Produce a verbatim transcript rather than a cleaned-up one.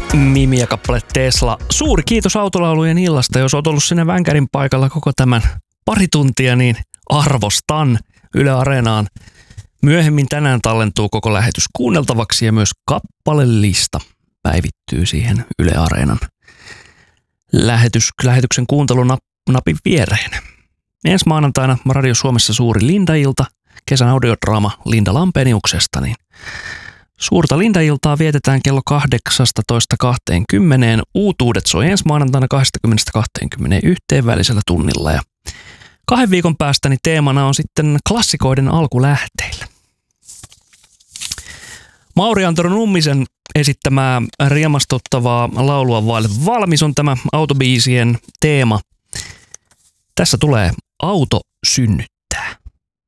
Mimi ja kappale Tesla. Suuri kiitos autolaulujen illasta. Jos olet ollut sinne Vänkärin paikalla koko tämän pari tuntia, niin arvostan. Yle Areenaan myöhemmin tänään tallentuu koko lähetys kuunneltavaksi ja myös kappalelista päivittyy siihen Yle Areenan lähetys, lähetyksen kuuntelunapin viereen. Ensi maanantaina Radio Suomessa suuri Linda-ilta, kesän audiodraama Linda Lampeniuksesta, niin suurta Linda-iltaa vietetään kello kahdeksastatoista kaksikymmentä. Uutuudet soi ensi maanantaina kaksikymmentä kaksikymmentäyksi välisellä tunnilla. Ja kahden viikon päästä niin teemana on sitten klassikoiden alkulähteillä. Mauri Antero Nummisen esittämää riemastuttavaa laulua vaille valmis on tämä autobiisien teema. Tässä tulee Auto synnyttää.